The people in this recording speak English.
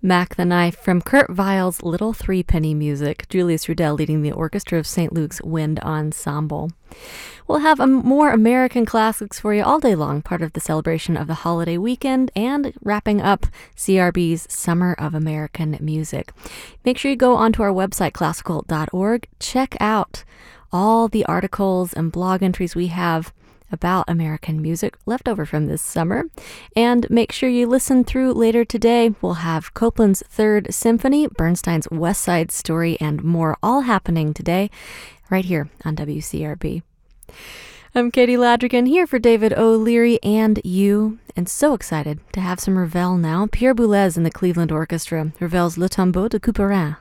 Mac the Knife from Kurt Weill's Little Threepenny Music, Julius Rudel leading the Orchestra of St. Luke's Wind Ensemble. We'll have more American classics for you all day long, part of the celebration of the holiday weekend and wrapping up CRB's Summer of American Music. Make sure you go onto our website, classical.org. Check out all the articles and blog entries we have about American music left over from this summer. And make sure you listen through later today. We'll have Copland's Third Symphony, Bernstein's West Side Story, and more all happening today right here on WCRB. I'm Katie Ladrigan here for David O'Leary and you, and so excited to have some Ravel now. Pierre Boulez and the Cleveland Orchestra, Ravel's Le Tombeau de Couperin.